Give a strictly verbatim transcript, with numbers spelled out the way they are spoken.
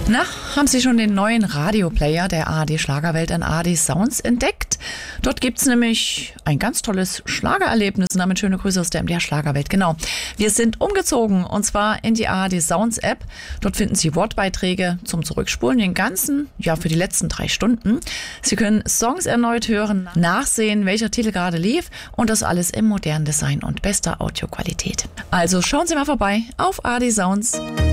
Na, haben Sie schon den neuen Radioplayer der A R D Schlagerwelt an A R D Sounds entdeckt? Dort gibt's nämlich ein ganz tolles Schlagererlebnis. Und damit schöne Grüße aus der M D R Schlagerwelt. Genau. Wir sind umgezogen und zwar in die A R D Sounds App. Dort finden Sie Wortbeiträge zum Zurückspulen, den ganzen, ja, für die letzten drei Stunden. Sie können Songs erneut hören, nachsehen, welcher Titel gerade lief und das alles im modernen Design und bester Audioqualität. Also schauen Sie mal vorbei auf A R D Sounds.